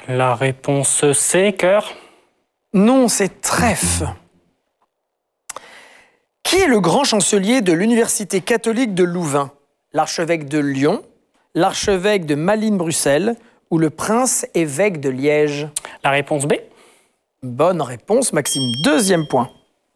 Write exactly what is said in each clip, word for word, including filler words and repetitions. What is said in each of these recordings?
La réponse C, cœur. Non, c'est trèfle. Qui est le grand chancelier de l'Université catholique de Louvain? L'archevêque de Lyon, l'archevêque de Malines-Bruxelles ou le prince-évêque de Liège? La réponse B. Bonne réponse, Maxime. Deuxième point.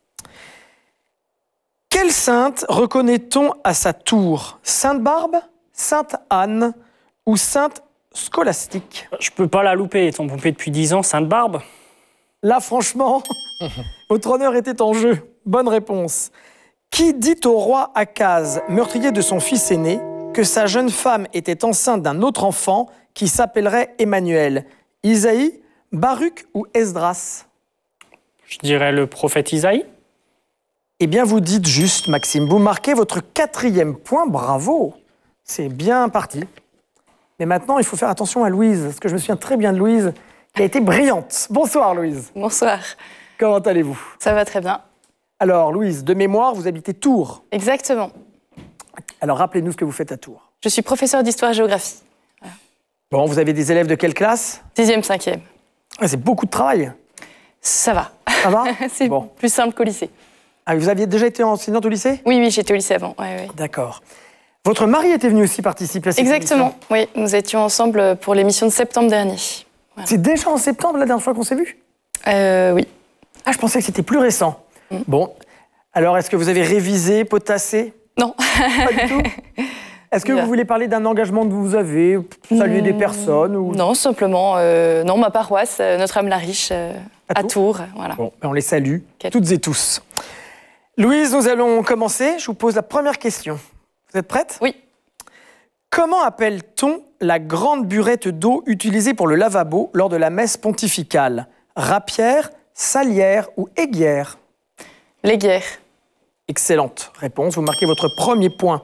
Quelle sainte reconnaît-on à sa tour? Sainte-Barbe, Sainte-Anne ou Sainte Scolastique? Je peux pas la louper, étant pompé depuis dix ans, Sainte-Barbe. Là, franchement, votre honneur était en jeu. Bonne réponse. Qui dit au roi Akaz, meurtrier de son fils aîné, que sa jeune femme était enceinte d'un autre enfant qui s'appellerait Emmanuel? Isaïe, Baruch ou Esdras? Je dirais le prophète Isaïe. Eh bien, vous dites juste, Maxime. Vous marquez votre quatrième point. Bravo. C'est bien parti. Mais maintenant, il faut faire attention à Louise, parce que je me souviens très bien de Louise, qui a été brillante. Bonsoir, Louise. Bonsoir. Comment allez-vous? Ça va très bien. Alors, Louise, de mémoire, vous habitez Tours. Exactement. Alors, rappelez-nous ce que vous faites à Tours. Je suis professeure d'histoire-géographie. Voilà. Bon, vous avez des élèves de quelle classe? Sixième, cinquième. Ouais, c'est beaucoup de travail. Ça va. Ça va? C'est bon. Plus simple qu'au lycée. Ah, vous aviez déjà été enseignante au lycée? Oui, oui, j'étais au lycée avant. Ouais, ouais. D'accord. Votre mari était venu aussi participer à cette Exactement. émission. Oui, nous étions ensemble pour l'émission de septembre dernier. Voilà. C'est déjà en septembre, la dernière fois qu'on s'est vu? euh, Oui. Ah, je pensais que c'était plus récent. Mm. Bon. Alors, est-ce que vous avez révisé, potassé? Non. Pas du tout. Est-ce que vous voulez parler d'un engagement que vous avez, saluer mmh, des personnes ou... Non, simplement, euh, non, ma paroisse, euh, Notre-Dame-la-Riche, euh, à, à Tours. Tours voilà. Bon, on les salue, Quel... toutes et tous. Louise, nous allons commencer. Je vous pose la première question. Vous êtes prête? Oui. Comment appelle-t-on la grande burette d'eau utilisée pour le lavabo lors de la messe pontificale? Rapière, salière ou aiguière? L'aiguière. Excellente réponse. Vous marquez votre premier point.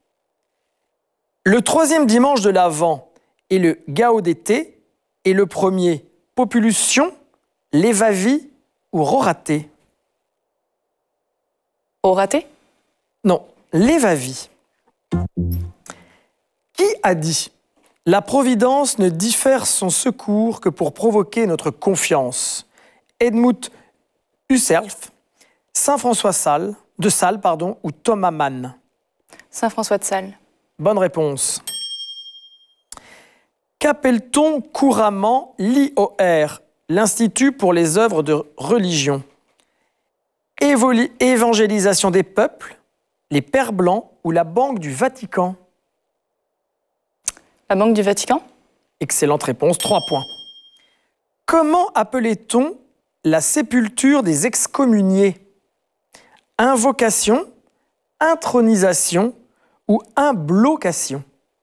Le troisième dimanche de l'Avent est le Gaudete et le premier Populution, Lévavi ou Roraté? Roraté? Non, Lévavi. Qui a dit « La Providence ne diffère son secours que pour provoquer notre confiance » Edmund Husserl, Saint François Sales, de Sales pardon, ou Thomas Mann? Saint François de Sales. Bonne réponse. Qu'appelle-t-on couramment l'I O R, l'Institut pour les œuvres de religion? Évoli- Évangélisation des peuples, les Pères Blancs ou la Banque du Vatican? La Banque du Vatican? Excellente réponse, trois points. Comment appelait-on la sépulture des excommuniés? Invocation, intronisation ou imblocation?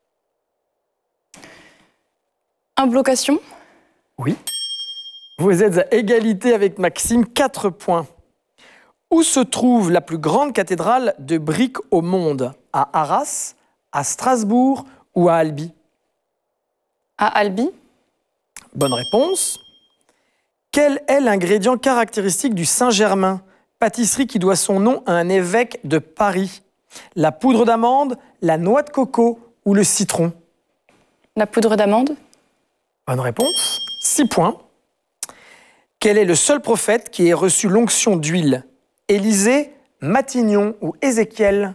Imblocation? Oui. Vous êtes à égalité avec Maxime, quatre points. Où se trouve la plus grande cathédrale de briques au monde? À Arras, à Strasbourg ou à Albi? À Albi. Bonne réponse. Quel est l'ingrédient caractéristique du Saint-Germain, pâtisserie qui doit son nom à un évêque de Paris? La poudre d'amande, la noix de coco ou le citron? La poudre d'amande. Bonne réponse. Six points. Quel est le seul prophète qui ait reçu l'onction d'huile? Élisée, Matignon ou Ézéchiel?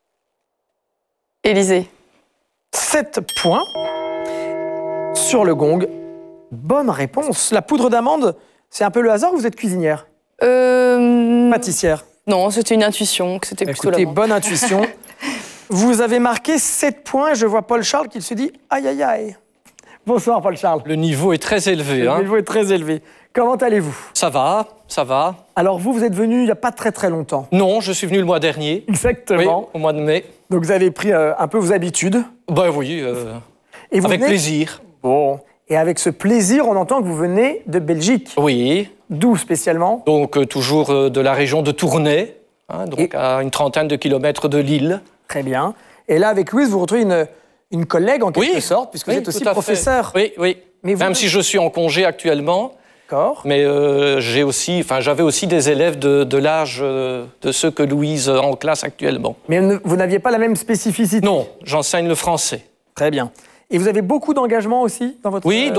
Élisée. Sept points. Sur le gong. Bonne réponse. La poudre d'amande, c'est un peu le hasard ou vous êtes cuisinière? Euh... Pâtissière? Non, c'était une intuition, que c'était plutôt Écoutez, la bonne intuition. Vous avez marqué sept points et je vois Paul Charles qui se dit « Aïe, aïe, aïe ». Bonsoir, Paul Charles. Le niveau est très élevé. Le hein. niveau est très élevé. Comment allez-vous? Ça va, ça va. Alors vous, vous êtes venu il n'y a pas très très longtemps. Non, je suis venu le mois dernier. Exactement. Oui, au mois de mai. Donc vous avez pris euh, un peu vos habitudes. Ben oui, euh, et vous avec venez... plaisir. Bon. Et avec ce plaisir, on entend que vous venez de Belgique. Oui. D'où spécialement? Donc euh, toujours euh, de la région de Tournai, hein, donc et... à une trentaine de kilomètres de Lille. Très bien. Et là, avec Louise, vous retrouvez une, une collègue en quelque oui. sorte, puisque oui, vous êtes aussi professeur. Fait. Oui, oui. Mais vous... Même si je suis en congé actuellement. D'accord. Mais euh, j'ai aussi, enfin, j'avais aussi des élèves de, de l'âge euh, de ceux que Louise a en classe actuellement. Mais ne, vous n'aviez pas la même spécificité? Non, j'enseigne le français. Très bien. Et vous avez beaucoup d'engagement aussi dans votre... Oui.